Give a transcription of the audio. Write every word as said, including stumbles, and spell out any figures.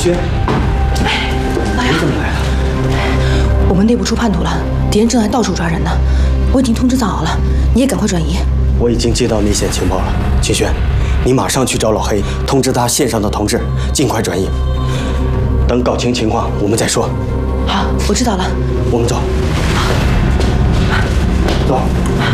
轩， 老杨， 你怎么来了？ 我们内部出叛徒了，敌人正在到处抓人呢。我已经通知藏獒了，你也赶快转移。 我已经接到内线情报了，清轩，你马上去找老黑，通知他线上的同志尽快转移。等搞清情况，我们再说。 好，我知道了。 我们走。走。